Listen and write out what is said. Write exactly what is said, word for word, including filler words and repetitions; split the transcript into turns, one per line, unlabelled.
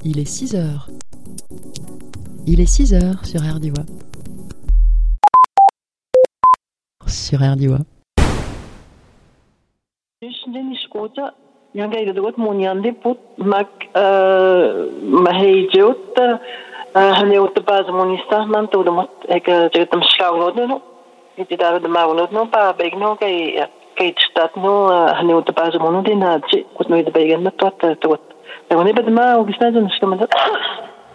Il est six heures. Il est six heures sur R D W A. Sur R D W A.
Jag gav det åt månande på mag mahejjot han är åt bas monista man tog dem att jag jag dem skall nu det där det man nu på begno kai kai stat nu han är åt bas monodina kut nu det begen med att att jag var inte bedma och visst inte ska man